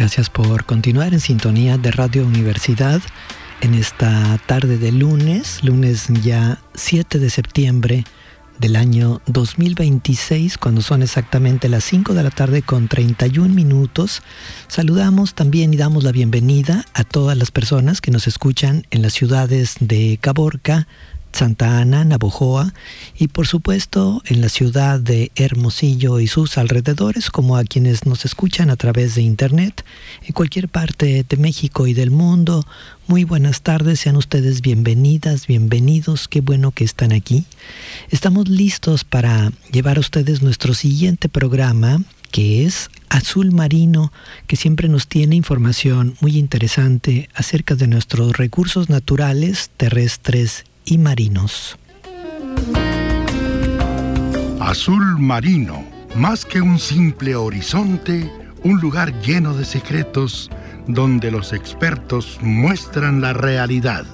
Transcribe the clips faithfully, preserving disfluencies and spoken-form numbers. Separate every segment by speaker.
Speaker 1: Gracias por continuar en sintonía de Radio Universidad en esta tarde de lunes, lunes ya siete de septiembre del año dos mil veintiséis, cuando son exactamente las cinco de la tarde con treinta y un minutos. Saludamos también y damos la bienvenida a todas las personas que nos escuchan en las ciudades de Caborca, Santa Ana, Navojoa y por supuesto en la ciudad de Hermosillo y sus alrededores, como a quienes nos escuchan a través de internet en cualquier parte de México y del mundo. Muy buenas tardes, sean ustedes bienvenidas, bienvenidos, qué bueno que están aquí. Estamos listos para llevar a ustedes nuestro siguiente programa, que es Azul Marino, que siempre nos tiene información muy interesante acerca de nuestros recursos naturales, terrestres y marinos.
Speaker 2: Azul Marino, más que un simple horizonte, un lugar lleno de secretos donde los expertos muestran la realidad.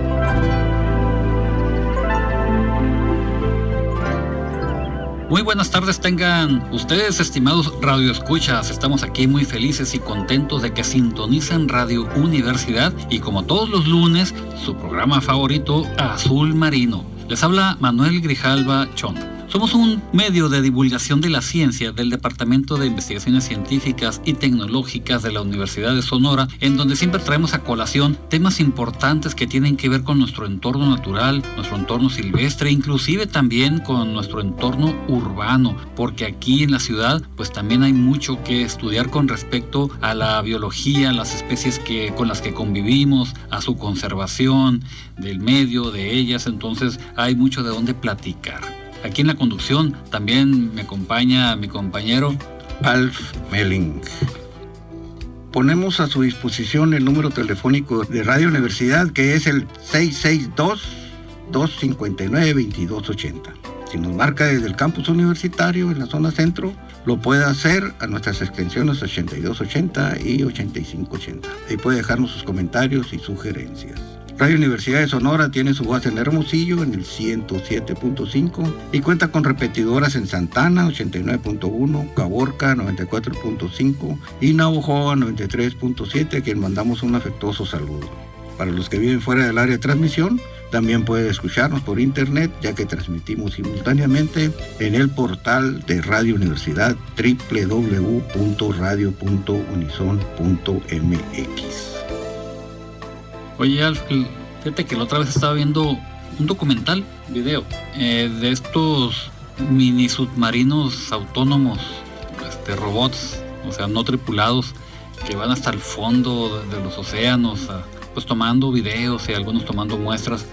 Speaker 3: Muy buenas tardes tengan ustedes, estimados radioescuchas. Estamos aquí muy felices y contentos de que sintonicen Radio Universidad y como todos los lunes, su programa favorito, Azul Marino. Les habla Manuel Grijalva Chon. Somos un medio de divulgación de la ciencia del Departamento de Investigaciones Científicas y Tecnológicas de la Universidad de Sonora, en donde siempre traemos a colación temas importantes que tienen que ver con nuestro entorno natural, nuestro entorno silvestre, inclusive también con nuestro entorno urbano, porque aquí en la ciudad pues también hay mucho que estudiar con respecto a la biología, las especies que, con las que convivimos, a su conservación, del medio, de ellas, entonces hay mucho de dónde platicar. Aquí en la conducción también me acompaña mi compañero
Speaker 4: Alf Melling. Ponemos a su disposición el número telefónico de Radio Universidad, que es el seis seis dos, dos cinco nueve, dos dos ocho cero. Si nos marca desde el campus universitario en la zona centro, lo puede hacer a nuestras extensiones ochenta y dos ochenta y ochenta y cinco ochenta. Ahí puede dejarnos sus comentarios y sugerencias. Radio Universidad de Sonora tiene su base en Hermosillo en el ciento siete punto cinco y cuenta con repetidoras en Santa Ana ochenta y nueve punto uno, Caborca noventa y cuatro punto cinco y Navojoa noventa y tres punto siete, a quien mandamos un afectuoso saludo. Para los que viven fuera del área de transmisión, también puede escucharnos por internet, ya que transmitimos simultáneamente en el portal de Radio Universidad doble u doble u doble u punto radio punto unison punto m x.
Speaker 3: Oye, Alf, fíjate que la otra vez estaba viendo un documental, video, eh, de estos mini submarinos autónomos, este, robots, o sea, no tripulados, que van hasta el fondo de, de los océanos, a, pues tomando videos y algunos tomando muestras.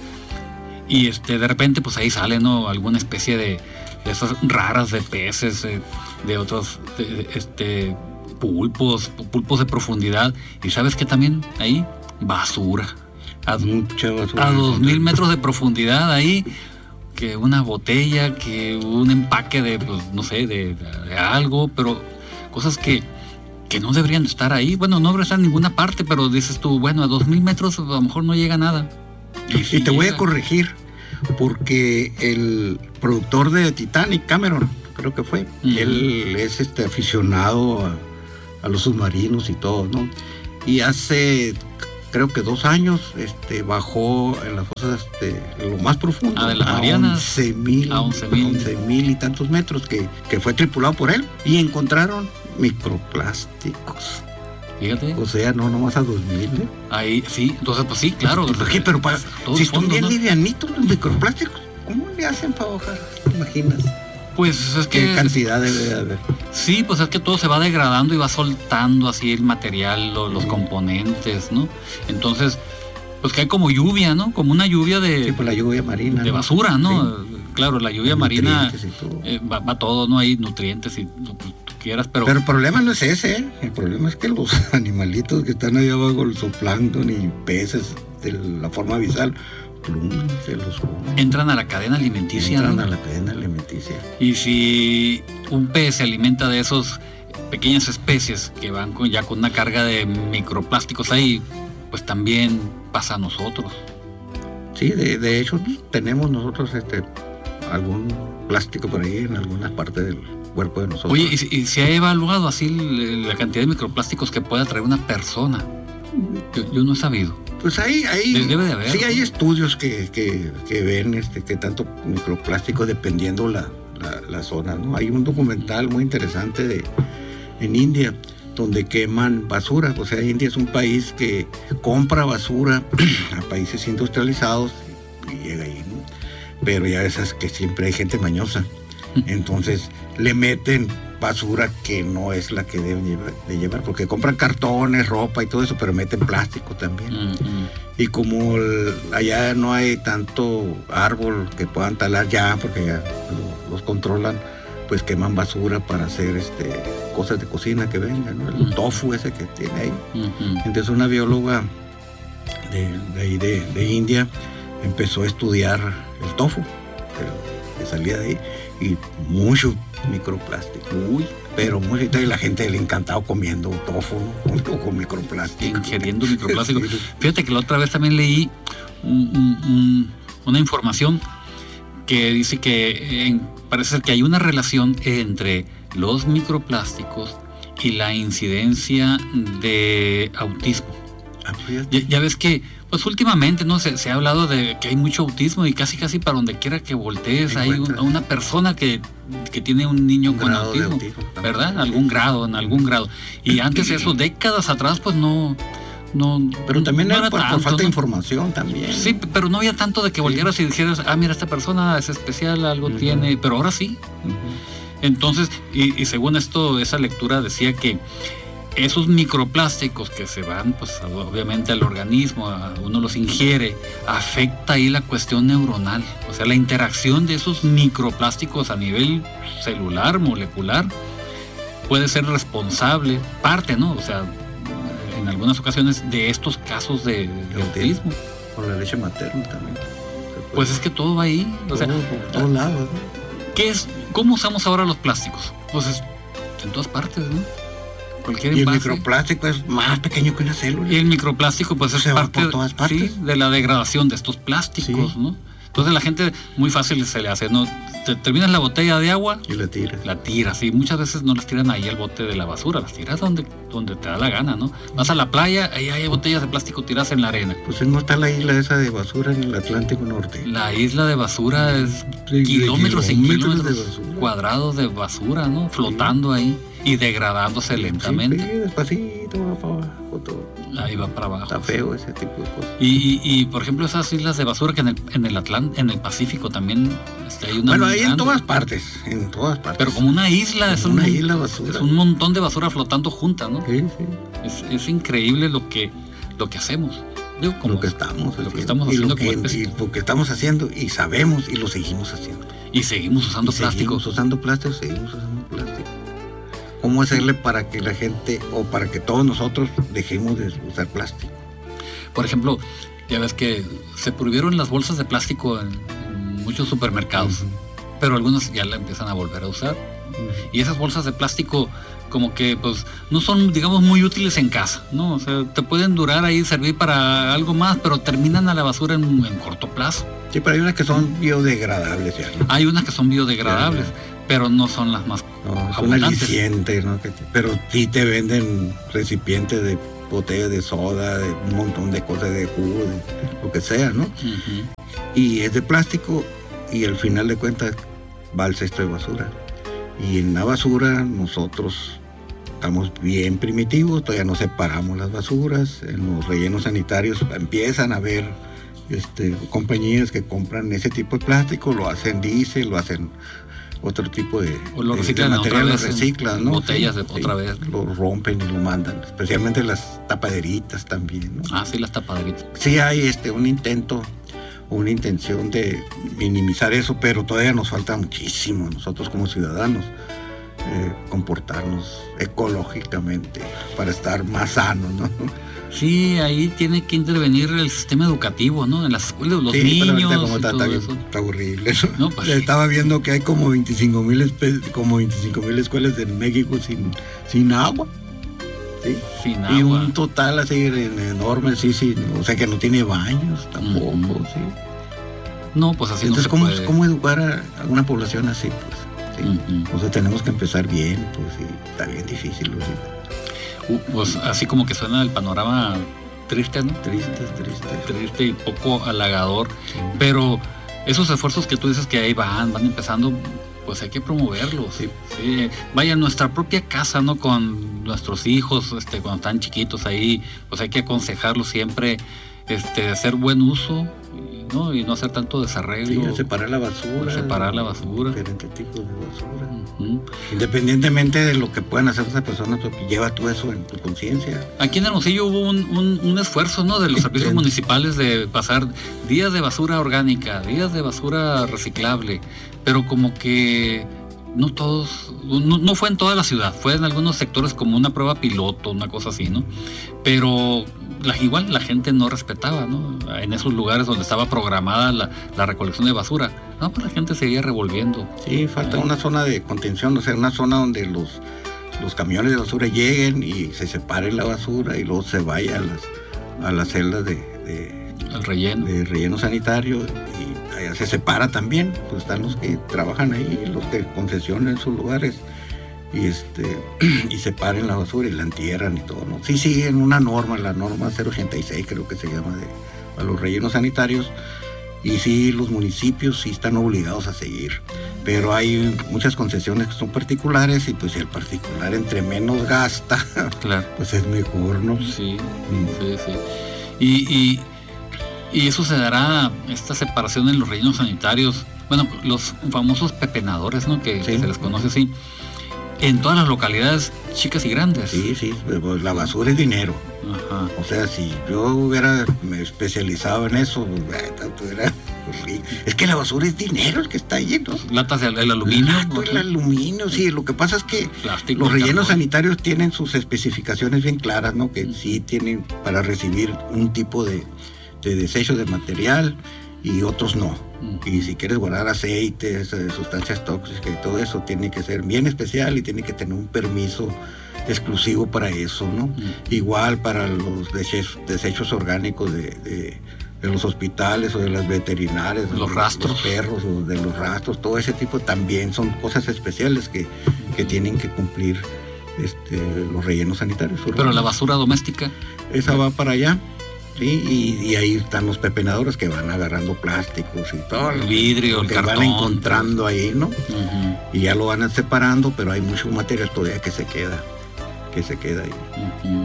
Speaker 3: Y este, de repente, pues ahí sale, ¿no?, alguna especie de, de esas raras de peces, eh, de otros, de, este, pulpos, pulpos de profundidad. Y ¿sabes qué también? Ahí, basura. A,
Speaker 4: Mucha basura.
Speaker 3: A dos mil metros de profundidad ahí, que una botella, que un empaque de, pues, no sé, de, de algo, pero cosas que, que no deberían estar ahí. Bueno, no deberían estar en ninguna parte, pero dices tú, bueno, a dos mil metros a lo mejor no llega nada.
Speaker 4: Y, si y te llega... voy a corregir, porque el productor de Titanic, Cameron, creo que fue, uh-huh. él es este aficionado a, a los submarinos y todo, ¿no? Y hace... creo que dos años, este, bajó en las fosas de lo más profundo,
Speaker 3: ah, de las Marianas,
Speaker 4: once mil,
Speaker 3: a once
Speaker 4: mil y tantos metros, que, que fue tripulado por él, y encontraron microplásticos.
Speaker 3: Fíjate.
Speaker 4: O sea, no nomás a dos mil, ¿eh?
Speaker 3: Ahí, sí, entonces pues sí, claro.
Speaker 4: Oye, pero para, si están bien, ¿no?, livianitos los microplásticos, ¿cómo le hacen para bajar? ¿Te imaginas?
Speaker 3: Pues es que...
Speaker 4: ¿Qué cantidad debe de haber?
Speaker 3: Sí, pues es que todo se va degradando y va soltando así el material, lo, los componentes, ¿no? Entonces, pues que hay como lluvia, ¿no? Como una lluvia de...
Speaker 4: Sí, pues la lluvia marina.
Speaker 3: De
Speaker 4: ¿no?
Speaker 3: basura, ¿no? Sí. Claro, la lluvia marina
Speaker 4: todo.
Speaker 3: Eh, va, va todo, ¿no? Hay nutrientes y lo que tú quieras, pero...
Speaker 4: Pero el problema no es ese, ¿eh? El problema es que los animalitos que están ahí abajo, el zooplancton y peces de la forma abisal, plum, se los comen.
Speaker 3: Entran a la cadena alimenticia.
Speaker 4: Entran
Speaker 3: ¿no?
Speaker 4: a la cadena alimenticia.
Speaker 3: Y si un pez se alimenta de esos pequeñas especies que van con, ya con una carga de microplásticos ahí, pues también pasa a nosotros.
Speaker 4: Sí, de, de hecho tenemos nosotros este algún plástico por ahí en algunas partes del, cuerpo de nosotros.
Speaker 3: Oye, ¿y, y se ha evaluado así la cantidad de microplásticos que puede atraer una persona? Yo, yo no he sabido.
Speaker 4: Pues ahí, ahí
Speaker 3: debe de haber,
Speaker 4: sí,
Speaker 3: ¿no?
Speaker 4: hay estudios que, que, que ven este, que tanto microplástico dependiendo la, la, la zona, ¿no? Hay un documental muy interesante de en India donde queman basura. O sea, India es un país que compra basura a países industrializados y llega ahí, ¿no? Pero ya esas que siempre hay gente mañosa. Entonces le meten basura que no es la que deben llevar, de llevar, porque compran cartones, ropa y todo eso, pero meten plástico también. Uh-huh. Y como el, allá no hay tanto árbol que puedan talar ya, porque ya lo, los controlan, pues queman basura para hacer este cosas de cocina que vengan, ¿no? El uh-huh. tofu ese que tiene ahí. Uh-huh. Entonces una bióloga de, de ahí de, de India empezó a estudiar el tofu, que, que salía de ahí, y mucho microplástico, uy, pero muy, y la gente le encantaba comiendo tofu, ¿no? Con, con microplástico.
Speaker 3: Ingiriendo microplástico. Fíjate que la otra vez también leí un, un, una información que dice que eh, parece ser que hay una relación entre los microplásticos y la incidencia de autismo. Ah, ya, ya ves que pues últimamente no se, se ha hablado de que hay mucho autismo y casi casi para donde quiera que voltees hay un, una persona que, que tiene un niño un con autismo, autismo ¿verdad? Algún grado, en algún grado. Y antes eso, décadas atrás, pues no... no
Speaker 4: pero también
Speaker 3: no
Speaker 4: era
Speaker 3: era
Speaker 4: por,
Speaker 3: tanto,
Speaker 4: por falta
Speaker 3: ¿no?
Speaker 4: de información también.
Speaker 3: Sí, pero no había tanto de que voltearas sí. y dijeras, ah, mira, esta persona es especial, algo uh-huh. tiene, pero ahora sí. Uh-huh. Entonces, y, y según esto, esa lectura decía que esos microplásticos que se van, pues obviamente al organismo, uno los ingiere, afecta ahí la cuestión neuronal. O sea, la interacción de esos microplásticos a nivel celular, molecular, puede ser responsable, parte, ¿no? O sea, en algunas ocasiones de estos casos de, de autismo.
Speaker 4: Por la leche materna también.
Speaker 3: Pues es que todo va ahí. O sea,
Speaker 4: todo, por todos lados, ¿no?
Speaker 3: ¿Qué es? ¿Cómo usamos ahora los plásticos? Pues es en todas partes, ¿no? Cualquier
Speaker 4: y
Speaker 3: envase.
Speaker 4: El microplástico es más pequeño que una célula.
Speaker 3: Y el microplástico pues es
Speaker 4: se
Speaker 3: parte,
Speaker 4: por todas partes.
Speaker 3: Sí, de la degradación de estos plásticos, sí. ¿no? Entonces la gente muy fácil se le hace, ¿no? Te terminas la botella de agua
Speaker 4: y la tiras.
Speaker 3: La tiras, y muchas veces no las tiran ahí al bote de la basura, las tiras donde, donde te da la gana, ¿no? Vas a la playa, ahí hay botellas de plástico tiradas en la arena.
Speaker 4: Pues no está la isla esa de basura en el Atlántico Norte.
Speaker 3: La isla de basura es
Speaker 4: de,
Speaker 3: kilómetros
Speaker 4: de
Speaker 3: y kilómetros
Speaker 4: de basura.
Speaker 3: cuadrados de basura, ¿no? Flotando sí. ahí y degradándose lentamente.
Speaker 4: Sí, despacito, va para abajo todo.
Speaker 3: Ahí va para abajo.
Speaker 4: Está feo ese tipo de cosas.
Speaker 3: Y, y, y por ejemplo, esas islas de basura que en el, en el Atlántico, en el Pacífico también este, hay una.
Speaker 4: Bueno, hay en todas partes, en todas partes.
Speaker 3: Pero como una isla, es
Speaker 4: una
Speaker 3: un,
Speaker 4: isla basura.
Speaker 3: Es un montón de basura flotando junta, ¿no?
Speaker 4: Sí, sí.
Speaker 3: Es, es increíble lo que, lo que hacemos. Digo, como
Speaker 4: lo que estamos
Speaker 3: lo
Speaker 4: haciendo.
Speaker 3: Que estamos haciendo
Speaker 4: y, lo que, y lo que estamos haciendo y sabemos y lo seguimos haciendo.
Speaker 3: Y seguimos usando
Speaker 4: y
Speaker 3: plásticos.
Speaker 4: Seguimos usando plástico, seguimos usando plástico. ¿Cómo hacerle para que la gente o para que todos nosotros dejemos de usar plástico?
Speaker 3: Por ejemplo, ya ves que se prohibieron las bolsas de plástico en, en muchos supermercados, uh-huh. pero algunos ya la empiezan a volver a usar. Uh-huh. Y esas bolsas de plástico como que pues no son, digamos, muy útiles en casa, ¿no? O sea, te pueden durar ahí, servir para algo más, pero terminan a la basura en, en corto plazo.
Speaker 4: Sí, pero hay unas que son biodegradables ya, ¿no?
Speaker 3: Hay unas que son biodegradables, ya, ya. pero no son las más
Speaker 4: no, son alicientes, ¿no? Pero sí te venden recipientes de botellas de soda, de un montón de cosas, de jugo, de lo que sea, ¿no? Uh-huh. Y es de plástico y al final de cuentas va al cesto de basura. Y en la basura nosotros estamos bien primitivos, todavía no separamos las basuras. En los rellenos sanitarios empiezan a haber este, compañías que compran ese tipo de plástico, lo hacen diésel, lo hacen otro tipo de,
Speaker 3: o lo reciclan
Speaker 4: de material,
Speaker 3: otra
Speaker 4: vez,
Speaker 3: lo
Speaker 4: reciclan, ¿no?
Speaker 3: Botellas
Speaker 4: sí,
Speaker 3: de otra
Speaker 4: sí,
Speaker 3: vez.
Speaker 4: Lo rompen y lo mandan, especialmente las tapaderitas también, ¿no?
Speaker 3: Ah, sí, las tapaderitas.
Speaker 4: Sí hay este un intento, una intención de minimizar eso, pero todavía nos falta muchísimo nosotros como ciudadanos eh, comportarnos ecológicamente para estar más sanos, ¿no?
Speaker 3: Sí, ahí tiene que intervenir el sistema educativo, ¿no? En las escuelas, los
Speaker 4: sí,
Speaker 3: niños
Speaker 4: pero como
Speaker 3: y
Speaker 4: está,
Speaker 3: todo
Speaker 4: está,
Speaker 3: eso.
Speaker 4: Está horrible.
Speaker 3: No, pues,
Speaker 4: estaba viendo que hay como veinticinco mil como veinticinco mil escuelas en México sin, sin agua. ¿Sí?
Speaker 3: Sin
Speaker 4: y
Speaker 3: agua.
Speaker 4: un total así enorme, sí, sí. O sea que no tiene baños tampoco, mm. ¿sí?
Speaker 3: No, pues así
Speaker 4: Entonces,
Speaker 3: no se
Speaker 4: ¿cómo,
Speaker 3: puede.
Speaker 4: ¿cómo educar a, a una población así? Pues, ¿sí? Uh-huh. Entonces tenemos que empezar bien, pues sí, está bien difícil. ¿Sí?
Speaker 3: Uh, pues así como que suena el panorama triste, ¿no?
Speaker 4: Triste, triste.
Speaker 3: Triste y poco halagador, sí. Pero esos esfuerzos que tú dices que ahí van, van empezando, pues hay que promoverlos. Sí. Sí. Vaya, en nuestra propia casa, ¿no? Con nuestros hijos, este, cuando están chiquitos ahí, pues hay que aconsejarlos siempre, este, hacer buen uso, ¿no? Y no hacer tanto desarreglo.
Speaker 4: Sí, separar la basura.
Speaker 3: Separar la basura.
Speaker 4: Diferentes tipos de basura. Uh-huh. Independientemente de lo que puedan hacer esas personas, lleva tú eso en tu conciencia.
Speaker 3: Aquí en Hermosillo hubo un, un, un esfuerzo, ¿no? De los servicios municipales de pasar días de basura orgánica, días de basura reciclable, pero como que no todos, no, no fue en toda la ciudad, fue en algunos sectores como una prueba piloto, una cosa así, ¿no? Pero la, igual la gente no respetaba, ¿no? En esos lugares donde estaba programada la, la recolección de basura, no, pues la gente seguía revolviendo.
Speaker 4: Sí, falta ¿eh? Una zona de contención, o sea, una zona donde los, los camiones de basura lleguen y se separe la basura y luego se vaya a las, a las celdas de, de,
Speaker 3: el relleno.
Speaker 4: de relleno sanitario y allá se separa también, pues están los que trabajan ahí, los que concesionan sus lugares y este y separen la basura y la entierran y todo, ¿no? Sí, sí, en una norma, la norma cero ochenta y seis creo que se llama, de a los rellenos sanitarios, y sí, los municipios sí están obligados a seguir, pero hay muchas concesiones que son particulares y pues si el particular entre menos gasta, claro, pues es mejor, ¿no?
Speaker 3: Sí, mm. sí, sí. Y, y, y eso se dará, esta separación en los rellenos sanitarios, bueno, los famosos pepenadores, ¿no? Que, sí, que se les conoce así. En todas las localidades chicas y grandes.
Speaker 4: Sí, sí, pues la basura es dinero. Ajá. O sea, si yo hubiera me especializado en eso, pues, era, pues, es que la basura es dinero el que está ahí, ¿no?
Speaker 3: Latas del el aluminio.
Speaker 4: Latas, el aluminio, sí. Lo que pasa es que plástico, los rellenos carbón. sanitarios tienen sus especificaciones bien claras, ¿no? Que sí tienen para recibir un tipo de, de desecho de material y otros no. Y si quieres guardar aceites, sustancias tóxicas y todo eso, tiene que ser bien especial y tiene que tener un permiso exclusivo para eso, ¿no? Mm. Igual para los desechos, desechos orgánicos de, de, de los hospitales o de las veterinarias,
Speaker 3: los rastros,
Speaker 4: los perros o de los rastros, todo ese tipo también son cosas especiales que, que tienen que cumplir este, los rellenos sanitarios urbanos.
Speaker 3: Pero la basura doméstica,
Speaker 4: esa va para allá. Sí, y, y ahí están los pepenadores que van agarrando plásticos y todo
Speaker 3: el vidrio,
Speaker 4: lo
Speaker 3: el
Speaker 4: que
Speaker 3: cartón,
Speaker 4: van encontrando ahí, ¿no? Uh-huh. Y ya lo van separando, pero hay mucho material todavía que se queda, que se queda ahí.
Speaker 3: Uh-huh.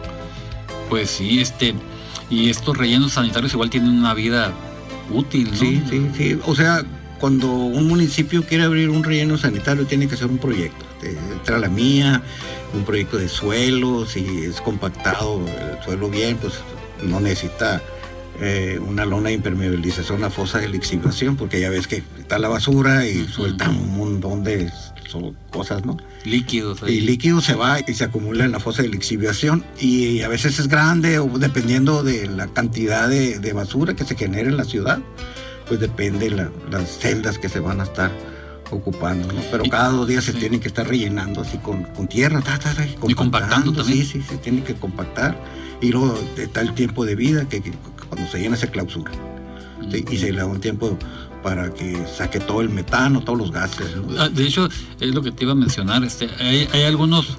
Speaker 3: Pues sí, este, y estos rellenos sanitarios igual tienen una vida útil, ¿no?
Speaker 4: Sí, sí, sí. O sea, cuando un municipio quiere abrir un relleno sanitario tiene que hacer un proyecto. Entra la mía, un proyecto de suelo, si es compactado el suelo bien, pues no necesita eh, una lona de impermeabilización, una fosa de lixiviación, porque ya ves que está la basura y uh-huh. suelta un montón de so, cosas, ¿no?
Speaker 3: Líquidos.
Speaker 4: Ahí. Y líquido se va y se acumula en la fosa de lixiviación y a veces es grande o dependiendo de la cantidad de, de basura que se genera en la ciudad, pues depende la, las celdas que se van a estar ocupando, ¿no? Pero y, cada dos días sí. se tienen que estar rellenando así con, con tierra, ta, ta, ta, y,
Speaker 3: y compactando también.
Speaker 4: Sí, sí, se tiene que compactar. Y luego está el tiempo de vida que, que cuando se llena se clausura. Mm. ¿Sí? Y se le da un tiempo para que saque todo el metano, todos los gases, ¿no?
Speaker 3: De hecho, es lo que te iba a mencionar. Este, hay, hay algunos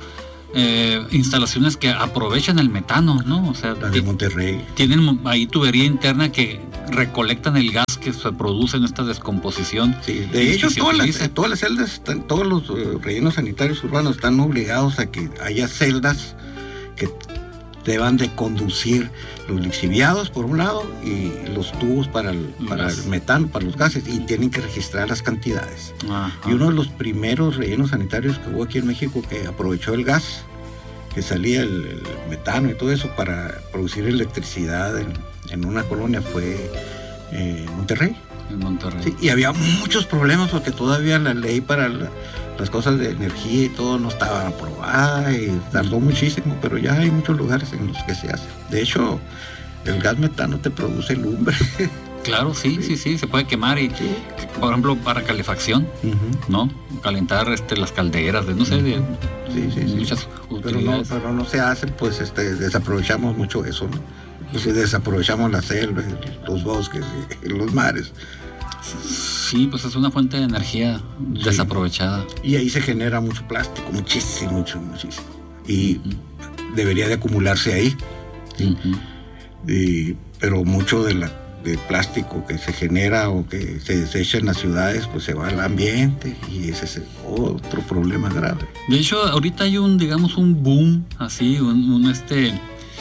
Speaker 3: eh, instalaciones que aprovechan el metano, ¿no? O sea,
Speaker 4: la de Monterrey.
Speaker 3: Tienen ahí tubería interna que recolectan el gas que se produce en esta descomposición.
Speaker 4: Sí, de hecho, todas las, todas las celdas, están, todos los uh, rellenos sanitarios urbanos están obligados a que haya celdas que deban de conducir los lixiviados por un lado y los tubos para el, para el metano, para los gases, y tienen que registrar las cantidades. Ajá. Y uno de los primeros rellenos sanitarios que hubo aquí en México que aprovechó el gas que salía, el, el metano y todo eso para producir electricidad en, en una colonia fue eh, Monterrey.
Speaker 3: En Monterrey.
Speaker 4: Sí, y había muchos problemas porque todavía la ley para la, las cosas de energía y todo no estaba aprobada y tardó muchísimo, pero ya hay muchos lugares en los que se hace. De hecho, el gas metano te produce lumbre.
Speaker 3: Claro, sí, sí, sí, sí, se puede quemar y, sí. por ejemplo, para calefacción, uh-huh. ¿no? Calentar este, las calderas, de, no sé, de
Speaker 4: sí, sí,
Speaker 3: muchas
Speaker 4: sí. utilidades. Pero no, pero no se hace, pues este, desaprovechamos mucho eso, ¿no? Pues, desaprovechamos la selva, los bosques, los mares.
Speaker 3: Sí, pues es una fuente de energía sí. desaprovechada.
Speaker 4: Y ahí se genera mucho plástico, muchísimo, mucho, muchísimo. Y uh-huh. debería de acumularse ahí. ¿Sí? Uh-huh. Y, pero mucho de la de plástico que se genera o que se desecha en las ciudades, pues se va al ambiente y ese es otro problema grave.
Speaker 3: De hecho, ahorita hay un, digamos, un boom, así, un, un este,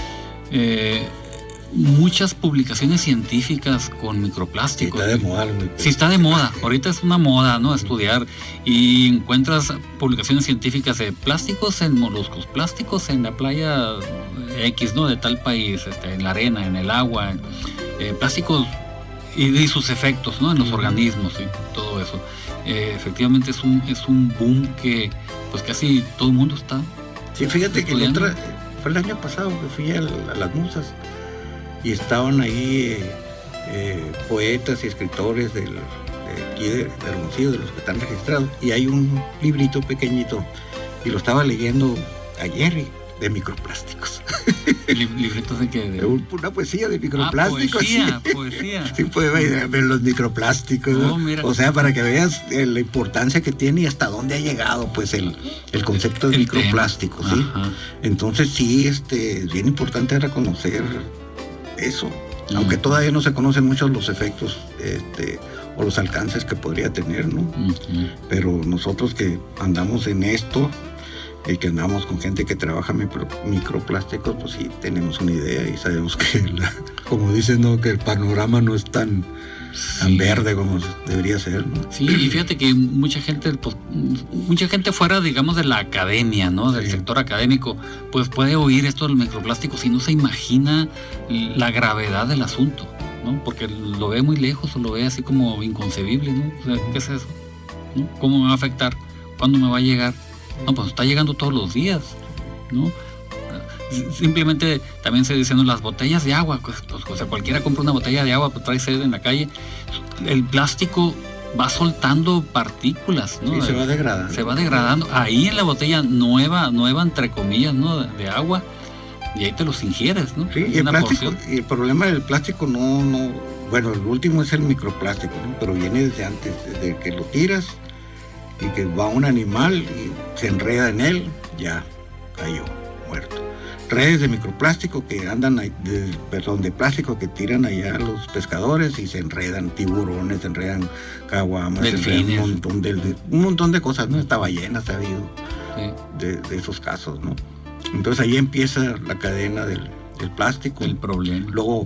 Speaker 3: eh, muchas publicaciones científicas con microplásticos.
Speaker 4: Sí, está de moda.
Speaker 3: Sí, está de moda. Ahorita es una moda, ¿no? Estudiar y encuentras publicaciones científicas de plásticos en moluscos, plásticos en la playa X, ¿no? De tal país, este, en la arena, en el agua, eh, plásticos y, y sus efectos, ¿no? En los organismos y todo eso. Eh, efectivamente es un es un boom que pues casi todo el mundo está.
Speaker 4: Sí, fíjate que el otra, fue el año pasado que fui a, a las Musas y estaban ahí eh, eh, poetas y escritores del, de aquí de, de Hermosillo, de los que están registrados, y hay un librito pequeñito y lo estaba leyendo ayer de microplásticos.
Speaker 3: ¿Libritos de qué? De...
Speaker 4: Una poesía de microplásticos.
Speaker 3: Ah, poesía,
Speaker 4: sí.
Speaker 3: poesía.
Speaker 4: Sí, puedes ver los microplásticos.
Speaker 3: Oh, mira.
Speaker 4: O sea, para que veas eh, la importancia que tiene y hasta dónde ha llegado pues el, el concepto de el microplástico, ¿sí? Ajá. Entonces sí, este, es bien importante reconocer eso. Uh-huh. Aunque todavía no se conocen muchos los efectos este, o los alcances que podría tener, ¿no? Uh-huh. Pero nosotros que andamos en esto y que andamos con gente que trabaja micro, microplásticos, pues sí tenemos una idea y sabemos que, la, como dicen, ¿no? Que el panorama no es tan, sí. tan verde como debería ser, ¿no?
Speaker 3: Sí, y fíjate que mucha gente, pues, mucha gente fuera, digamos, de la academia, ¿no? Del sí. sector académico, pues puede oír esto del microplástico y no se imagina la gravedad del asunto, ¿no? Porque lo ve muy lejos o lo ve así como inconcebible, ¿no? O sea, ¿qué es eso? ¿No? ¿Cómo me va a afectar? ¿Cuándo me va a llegar? No, pues está llegando todos los días, ¿no? Simplemente también se dicen las botellas de agua, pues, o sea, cualquiera compra una botella de agua, pues trae sed en la calle, el plástico va soltando partículas, ¿no?
Speaker 4: Sí, se va degradando.
Speaker 3: Se va degradando. Ahí en la botella nueva, nueva entre comillas, ¿no? De, de agua, y ahí te los ingieres, ¿no?
Speaker 4: Sí, y el, plástico, y el problema del plástico no, no, bueno, el último es el microplástico, ¿no? Pero viene desde antes, desde que lo tiras y que va un animal y se enreda en él, ya cayó, muerto. Redes de microplástico que andan, de, perdón, de plástico que tiran allá los pescadores y se enredan, tiburones, se enredan caguamas, se enredan un montón de, de, un montón de cosas, ¿no? Hasta ballenas ha habido sí. de, de esos casos, ¿no? Entonces ahí empieza la cadena del, del plástico.
Speaker 3: El problema.
Speaker 4: Luego,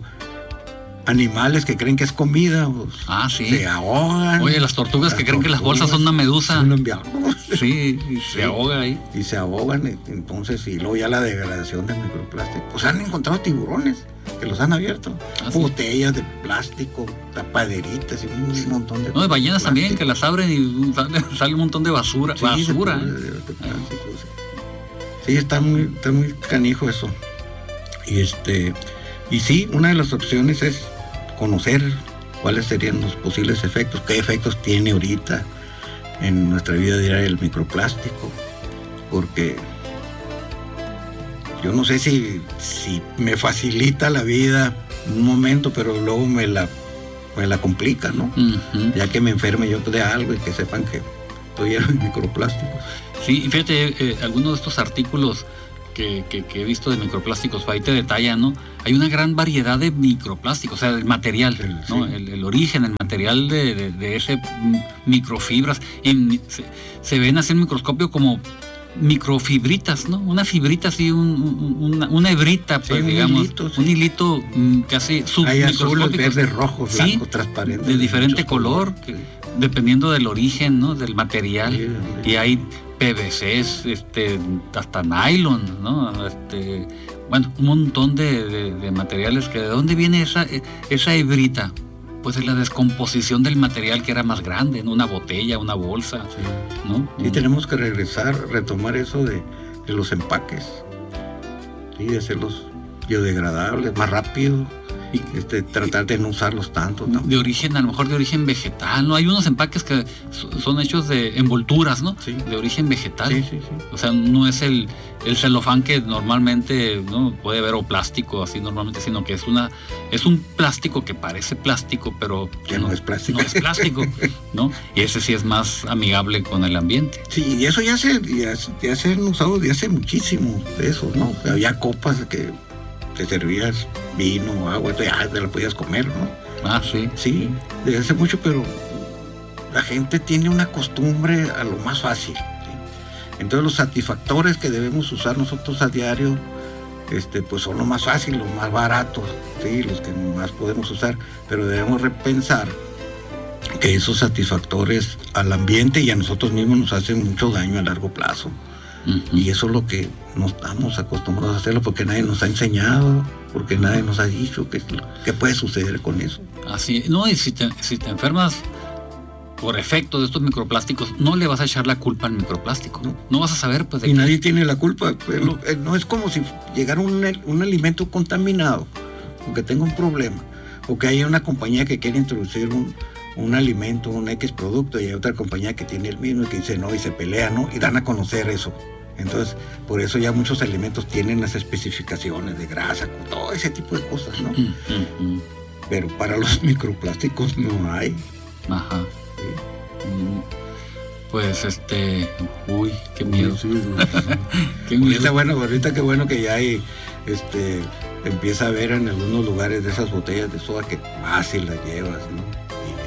Speaker 4: animales que creen que es comida, pues,
Speaker 3: ah, sí.
Speaker 4: se ahogan.
Speaker 3: Oye, las tortugas las que creen tortugas, que las bolsas son una medusa.
Speaker 4: Son un
Speaker 3: sí, y se sí. ahoga ahí.
Speaker 4: Y se ahogan, entonces, y luego ya la degradación del microplástico. Pues han encontrado tiburones que los han abierto. Ah, botellas sí. de plástico, tapaderitas y un montón de...
Speaker 3: No, de ballenas plástico. También, que las abren y sale, sale un montón de basura.
Speaker 4: Sí,
Speaker 3: basura.
Speaker 4: De, de, de, de plástico, sí. sí, está muy, está muy canijo eso. Y este... Y sí, una de las opciones es conocer cuáles serían los posibles efectos, qué efectos tiene ahorita en nuestra vida diaria el microplástico, porque yo no sé si, si me facilita la vida en un momento, pero luego me la, me la complica, ¿no? Uh-huh. Ya que me enferme yo de algo y que sepan que estoy lleno de microplásticos.
Speaker 3: Sí, y fíjate, eh, algunos de estos artículos Que, que, que he visto de microplásticos, ahí te detallan, ¿no? Hay una gran variedad de microplásticos, o sea, el material, el, ¿no? Sí. El, el origen, el material de, de, de ese microfibras. En, se, se ven así en microscopio como microfibritas, ¿no? Una fibrita así, un, un, una, una hebrita, pues, sí, digamos. Un hilito, sí. Un hilito casi
Speaker 4: submicroscópico. Hay azules, verdes, rojos,
Speaker 3: sí,
Speaker 4: blanco, transparente.
Speaker 3: De diferente color, que, dependiendo del origen, ¿no? Del material. Sí, sí. Y hay P V Cs, este, hasta nylon, ¿no? Este, bueno, un montón de, de, de materiales que ¿de dónde viene esa, esa hebrita? Pues de la descomposición del material que era más grande, ¿no? Una botella, una bolsa, sí. ¿no?
Speaker 4: Y tenemos que regresar, retomar eso de, de los empaques, ¿sí? De hacerlos biodegradables, más rápido y este, tratar de no usarlos tanto, ¿no?
Speaker 3: De origen, a lo mejor de origen vegetal, ¿no? Hay unos empaques que son hechos de envolturas, ¿no?
Speaker 4: Sí.
Speaker 3: De origen vegetal.
Speaker 4: Sí, sí, sí.
Speaker 3: O sea, no es el, el celofán que normalmente, ¿no? Puede ver, o plástico así normalmente, sino que es una es un plástico que parece plástico, pero
Speaker 4: que no, no es plástico.
Speaker 3: No es plástico, ¿no? Y ese sí es más amigable con el ambiente.
Speaker 4: Sí, y eso ya se, ya, ya se han usado de hace muchísimo de eso, ¿no? O sea, había copas que te servías vino, agua, ya te la podías comer, ¿no?
Speaker 3: Ah, sí.
Speaker 4: Sí, desde hace mucho, pero la gente tiene una costumbre a lo más fácil, ¿sí? Entonces los satisfactores que debemos usar nosotros a diario, este, pues son los más fáciles, los más baratos, ¿sí? Los que más podemos usar, pero debemos repensar que esos satisfactores al ambiente y a nosotros mismos nos hacen mucho daño a largo plazo. Uh-huh. Y eso es lo que no estamos acostumbrados a hacerlo porque nadie nos ha enseñado, porque nadie nos ha dicho qué que puede suceder con eso.
Speaker 3: Así, no, y si te, si te enfermas por efecto de estos microplásticos, no le vas a echar la culpa al microplástico, no, no vas a saber pues de
Speaker 4: y
Speaker 3: qué.
Speaker 4: Nadie tiene la culpa, pero no es como si llegara un, un alimento contaminado, o que tenga un problema, o que haya una compañía que quiere introducir un un alimento, un X producto, y hay otra compañía que tiene el mismo y que dice no, y se pelea, ¿no? Y dan a conocer eso. Entonces, por eso ya muchos alimentos tienen las especificaciones de grasa, todo ese tipo de cosas, ¿no?
Speaker 3: Uh-huh.
Speaker 4: Pero para los microplásticos no hay.
Speaker 3: Ajá. Sí. Pues este, uy, qué miedo. Sí, sí, sí. Qué miedo.
Speaker 4: Ahorita, bueno, ahorita qué bueno que ya hay, este, empieza a ver en algunos lugares de esas botellas de soda que fácil las llevas, ¿no?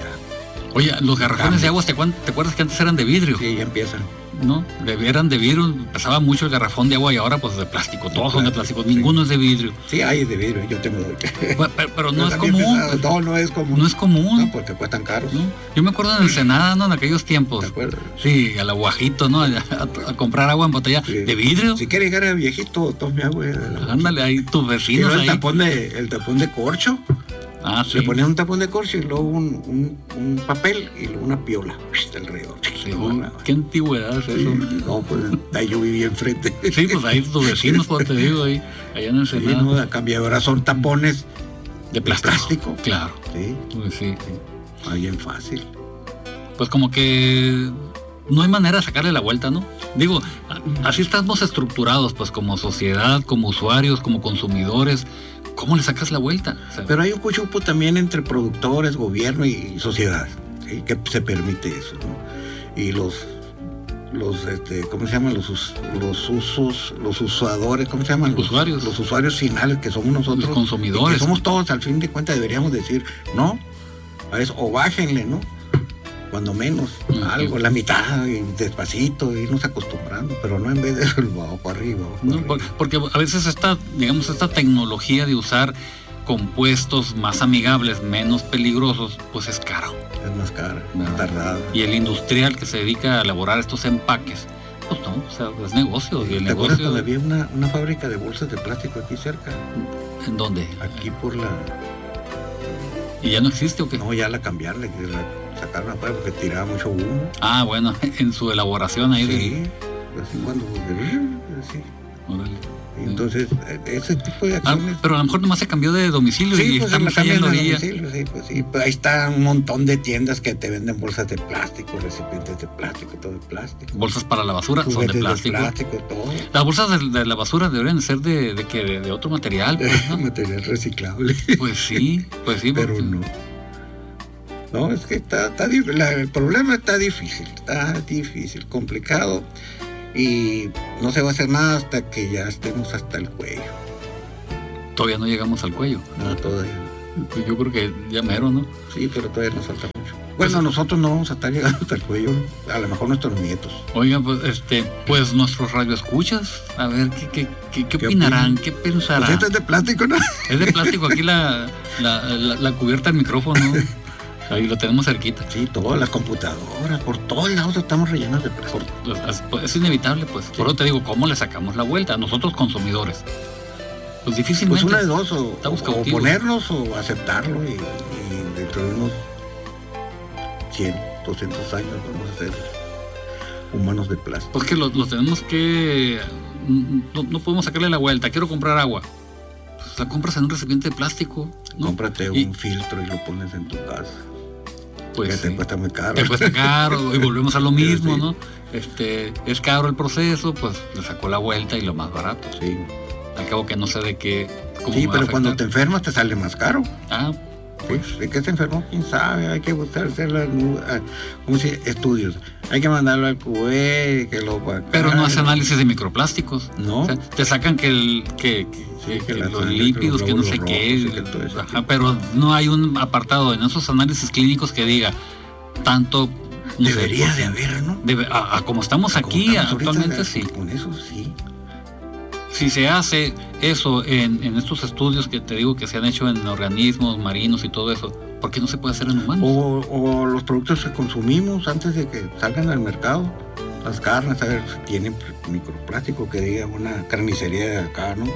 Speaker 3: Oye, los garrafones de agua, ¿te, ¿te acuerdas que antes eran de vidrio?
Speaker 4: Sí, ya empiezan.
Speaker 3: ¿No? Eran de vidrio, pesaba mucho el garrafón de agua y ahora pues de plástico, todos son de plástico, sí. Ninguno es de vidrio.
Speaker 4: Sí, hay de vidrio, yo tengo.
Speaker 3: Pero, pero, pero no es común.
Speaker 4: Pesado. No, no es común.
Speaker 3: No es común.
Speaker 4: No, porque cuestan caros.
Speaker 3: ¿No? Yo me acuerdo en Ensenada, ¿no? En aquellos tiempos.
Speaker 4: ¿Te acuerdas?
Speaker 3: Sí, al aguajito, ¿no? A, a, a comprar agua en botella sí. de vidrio.
Speaker 4: Si quiere llegar a viejito, tome agua.
Speaker 3: Ándale, ahí tus vecinos
Speaker 4: el
Speaker 3: ahí.
Speaker 4: Tapón de, el tapón de corcho.
Speaker 3: Ah, sí.
Speaker 4: Le ponían un tapón de corcho y luego un, un, un papel y luego una piola alrededor.
Speaker 3: Sí, uh, qué antigüedad es eso.
Speaker 4: Sí, no, pues ahí yo vivía enfrente.
Speaker 3: Sí, pues ahí tus vecinos, pues te digo, ahí, allá en el Senado.
Speaker 4: Sí, no, a cambio ahora son tapones
Speaker 3: de plástico. De plástico. Claro.
Speaker 4: Sí.
Speaker 3: Pues sí.
Speaker 4: sí. Ahí bien fácil.
Speaker 3: Pues como que no hay manera de sacarle la vuelta, ¿no? Digo, así estamos estructurados, pues como sociedad, como usuarios, como consumidores. ¿Cómo le sacas la vuelta? O sea,
Speaker 4: pero hay un cuchupo también entre productores, gobierno y sociedad, ¿sí? Que se permite eso, ¿no? Y los, los este, ¿cómo se llaman? Los, los usos, los usadores, ¿cómo se llaman? Los
Speaker 3: usuarios.
Speaker 4: Los usuarios finales que somos nosotros.
Speaker 3: Los consumidores.
Speaker 4: Que somos todos, al fin de cuentas deberíamos decir, no, a eso, o bájenle, ¿no? Cuando menos, uh-huh. algo, la mitad, y despacito, irnos acostumbrando, pero no en vez de bajo para arriba. Bajo
Speaker 3: no,
Speaker 4: arriba.
Speaker 3: Porque a veces esta, digamos, esta tecnología de usar compuestos más amigables, menos peligrosos, pues es caro.
Speaker 4: Es más cara, más tardada.
Speaker 3: Y el industrial que se dedica a elaborar estos empaques, pues no, o sea, es negocio.
Speaker 4: Sí,
Speaker 3: y el
Speaker 4: ¿te
Speaker 3: negocio...
Speaker 4: acuerdas cuando había una, una fábrica de bolsas de plástico aquí cerca?
Speaker 3: ¿En dónde?
Speaker 4: Aquí por la...
Speaker 3: ¿Y ya no existe o qué?
Speaker 4: No, ya la cambiaron, la sacaron afuera porque tiraba mucho humo.
Speaker 3: Ah, bueno, en su elaboración ahí.
Speaker 4: Sí,
Speaker 3: de...
Speaker 4: así cuando... Así.
Speaker 3: Órale.
Speaker 4: Entonces, ese tipo de acciones...
Speaker 3: Ah, pero a lo mejor nomás se cambió de domicilio
Speaker 4: sí,
Speaker 3: y
Speaker 4: pues
Speaker 3: estamos ahí en la orilla. Sí,
Speaker 4: pues sí, pues ahí está un montón de tiendas que te venden bolsas de plástico, recipientes de plástico, todo de plástico.
Speaker 3: Bolsas para la basura son de plástico.
Speaker 4: de plástico, todo.
Speaker 3: Las bolsas de, de la basura deberían ser de, de, que, de, de otro material, pues, ¿no?
Speaker 4: Material reciclable.
Speaker 3: Pues sí, pues sí.
Speaker 4: Pero
Speaker 3: porque...
Speaker 4: no. No, es que está, está la, el problema está difícil, está difícil, complicado. Y no se va a hacer nada hasta que ya estemos hasta el cuello.
Speaker 3: Todavía no llegamos al cuello.
Speaker 4: No, todavía.
Speaker 3: Pues yo creo que ya mero, ¿no?
Speaker 4: Sí, pero todavía nos falta mucho. Bueno, pues, nosotros no vamos a estar llegando hasta el cuello, a lo mejor nuestros nietos.
Speaker 3: Oigan, pues, este, pues nuestros radioescuchas, a ver, ¿qué, qué, qué, qué opinarán? ¿Qué pensarán?
Speaker 4: Pues esto es de plástico, ¿no?
Speaker 3: Es de plástico, aquí la, la, la, la cubierta del micrófono. Ahí lo tenemos cerquita.
Speaker 4: Sí, todas las computadoras, por todos lados estamos rellenos de plástico.
Speaker 3: Por, es inevitable, pues. Sí. Por eso te digo, ¿cómo le sacamos la vuelta? A nosotros consumidores. Pues difícilmente.
Speaker 4: Pues una de dos, o, o ponernos o aceptarlo y, y dentro de unos cien, doscientos años vamos a ser humanos de plástico.
Speaker 3: Porque lo, lo tenemos que... No, no podemos sacarle la vuelta. Quiero comprar agua. la compras en un recipiente de plástico, ¿no?
Speaker 4: Cómprate
Speaker 3: y,
Speaker 4: un filtro y lo pones en tu casa.
Speaker 3: Pues
Speaker 4: que
Speaker 3: sí.
Speaker 4: te cuesta muy caro.
Speaker 3: Te cuesta caro y volvemos a lo mismo, sí. ¿no? Este, es caro el proceso, pues le sacó la vuelta y lo más barato.
Speaker 4: Sí.
Speaker 3: Al cabo que no sé de qué.
Speaker 4: Sí, pero cuando te enfermas te sale más caro.
Speaker 3: Ah,
Speaker 4: pues. Sí, ¿de qué se enfermó? ¿Quién sabe? Hay que buscar hacer las, ¿cómo se dice? Estudios. Hay que mandarlo al Q E, que lo va a...
Speaker 3: Pero no hace análisis de microplásticos.
Speaker 4: No.
Speaker 3: O sea, te sacan que el que, que,
Speaker 4: sí, que,
Speaker 3: que
Speaker 4: los
Speaker 3: sangre, lípidos, que no sé qué.
Speaker 4: Que
Speaker 3: ajá, pero no hay un apartado en esos análisis clínicos que diga tanto.
Speaker 4: No debería sé, de haber, ¿no?
Speaker 3: Debe, a, a como estamos a aquí como estamos actualmente, ahorita, sí.
Speaker 4: Con eso sí.
Speaker 3: Si se hace eso en, en estos estudios que te digo que se han hecho en organismos marinos y todo eso, ¿por qué no se puede hacer en humanos?
Speaker 4: O, o los productos que consumimos antes de que salgan al mercado, las carnes, a ver si tienen microplástico, que diga una carnicería de acá, ¿no?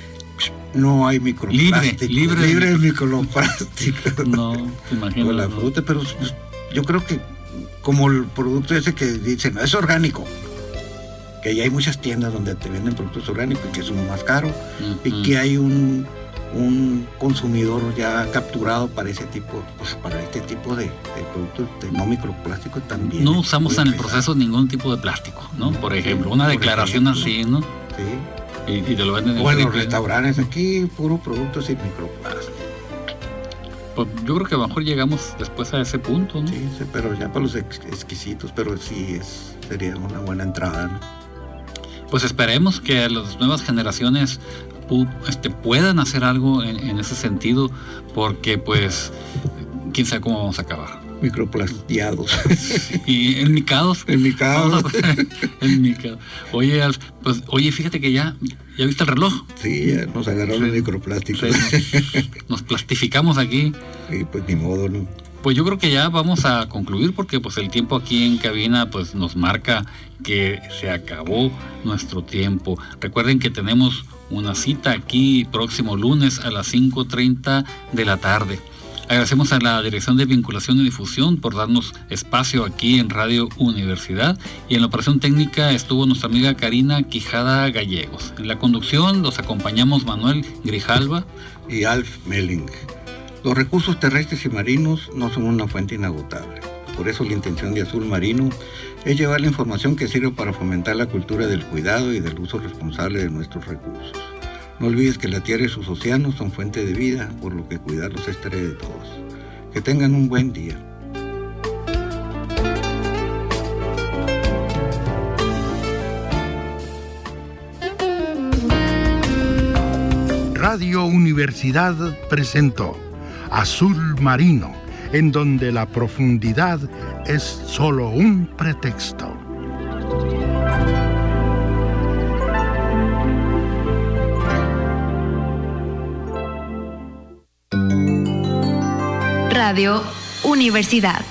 Speaker 4: No hay microplástico.
Speaker 3: Libre, libre,
Speaker 4: libre de microplástico.
Speaker 3: No, te imaginas.
Speaker 4: O la
Speaker 3: no.
Speaker 4: fruta, pero pues, yo creo que como el producto ese que dicen, es orgánico. Que ya hay muchas tiendas donde te venden productos orgánicos y que son más caros, uh-huh. y que hay un, un consumidor ya capturado para ese tipo, pues para este tipo de, de productos de no microplástico también.
Speaker 3: No usamos en el proceso ningún tipo de plástico, ¿no? Por ejemplo, una Por declaración ejemplo, así, ¿no?
Speaker 4: Sí.
Speaker 3: Y, y te lo venden en
Speaker 4: bueno, los restaurantes aquí, puro producto sin microplástico.
Speaker 3: Pues yo creo que a lo mejor llegamos después a ese punto, ¿no?
Speaker 4: Sí, sí, pero ya para los ex- exquisitos, pero sí es, sería una buena entrada, ¿no?
Speaker 3: Pues esperemos que las nuevas generaciones pu- este, puedan hacer algo en, en ese sentido, porque pues quién sabe cómo vamos a acabar.
Speaker 4: Microplastiados.
Speaker 3: Y enmicados.
Speaker 4: Enmicados.
Speaker 3: Enmicados. Oye, Alf, pues, oye, fíjate que ya, ¿ya viste el reloj?
Speaker 4: Sí, ya nos agarró sí, los microplásticos.
Speaker 3: Sí, nos, nos plastificamos aquí.
Speaker 4: Sí, pues ni modo, ¿no?
Speaker 3: Pues yo creo que ya vamos a concluir porque pues el tiempo aquí en cabina pues nos marca que se acabó nuestro tiempo. Recuerden que tenemos una cita aquí próximo lunes a las cinco treinta de la tarde. Agradecemos a la Dirección de Vinculación y Difusión por darnos espacio aquí en Radio Universidad, y en la operación técnica estuvo nuestra amiga Karina Quijada Gallegos. En la conducción los acompañamos Manuel Grijalva
Speaker 4: y Alf Melling. Los recursos terrestres y marinos no son una fuente inagotable. Por eso la intención de Azul Marino es llevar la información que sirve para fomentar la cultura del cuidado y del uso responsable de nuestros recursos. No olvides que la tierra y sus océanos son fuente de vida, por lo que cuidarlos es tarea de todos. Que tengan un buen día.
Speaker 2: Radio Universidad presentó Azul Marino, en donde la profundidad es solo un pretexto.
Speaker 5: Radio Universidad.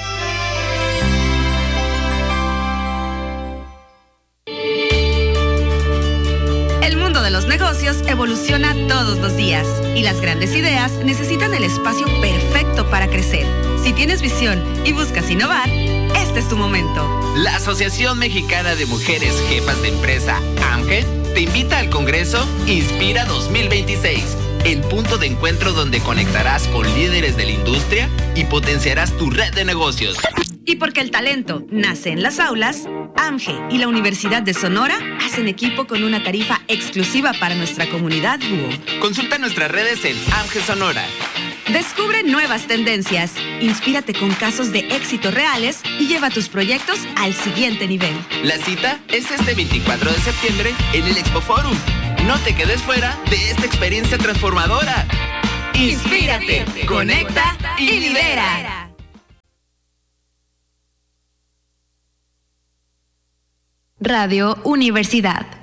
Speaker 5: El mundo de los negocios evoluciona todos los días y las grandes ideas necesitan el espacio perfecto para crecer. Si tienes visión y buscas innovar, este es tu momento.
Speaker 6: La Asociación Mexicana de Mujeres Jefas de Empresa, AMGE, te invita al Congreso Inspira dos mil veintiséis. El punto de encuentro donde conectarás con líderes de la industria y potenciarás tu red de negocios.
Speaker 5: Y porque el talento nace en las aulas, AMGE y la Universidad de Sonora hacen equipo con una tarifa exclusiva para nuestra comunidad B U O.
Speaker 6: Consulta nuestras redes en AMGE Sonora.
Speaker 5: Descubre nuevas tendencias, inspírate con casos de éxito reales y lleva tus proyectos al siguiente nivel.
Speaker 6: La cita es este veinticuatro de septiembre en el Expo Forum. No te quedes fuera de esta experiencia transformadora.
Speaker 5: Inspírate, conecta y lidera. Radio Universidad.